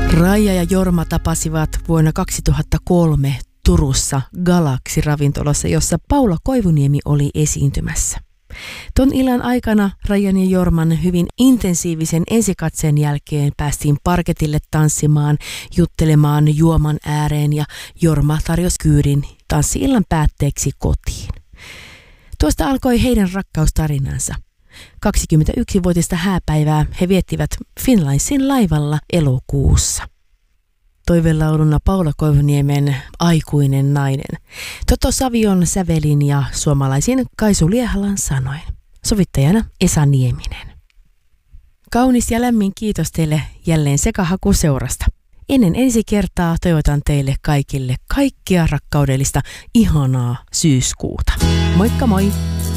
Raija ja Jorma tapasivat vuonna 2003 Turussa Galaxy-ravintolassa, jossa Paula Koivuniemi oli esiintymässä. Ton illan aikana Raijan ja Jorman hyvin intensiivisen ensikatseen jälkeen päästiin parketille tanssimaan, juttelemaan juoman ääreen ja Jorma tarjosi kyydin tanssi-illan päätteeksi kotiin. Tuosta alkoi heidän rakkaustarinansa. 21-vuotista hääpäivää he viettivät Finlinesin laivalla elokuussa. Toivelauluna Paula Koivuniemen Aikuinen nainen. Toto Savion sävelin ja suomalaisin Kaisu Liehalan sanoin. Sovittajana Esa Nieminen. Kaunis ja lämmin kiitos teille jälleen Sekahaku-seurasta. Ennen ensi kertaa toivotan teille kaikille kaikkia rakkaudellista, ihanaa syyskuuta. Moikka moi!